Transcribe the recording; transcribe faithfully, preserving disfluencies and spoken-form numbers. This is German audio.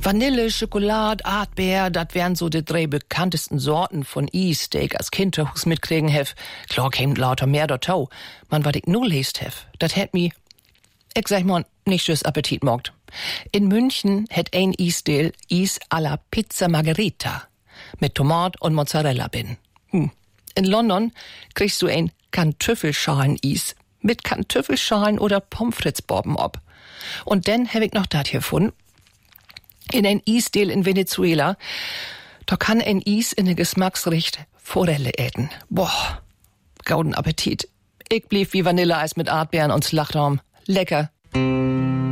Vanille, Schokolade, Erdbeer, das wären so die drei bekanntesten Sorten von Eis, die ich als Kind zu Hus mitkriegen hef. Klar kämen lauter mehr dazu. Man, was ich nur lest hef, das hätt mi, ich sag mal, nicht schüss Appetit mogt. In München hätt ein Eisdeal Eis à la Pizza Margherita mit Tomat und Mozzarella bin. Hm. In London kriegst du ein Kartoffelschalen-Eis mit Kartoffelschalen oder Pommes frites Bobben ob. Und dann hab ich noch dat hier gefunden. In ein Eisdeal in Venezuela, da kann ein Eis in der Geschmacksricht Forelle äten. Boah, gauden Appetit. Ich blieb wie Vanilleeis mit Erdbeeren und Slachtraum. Lecker.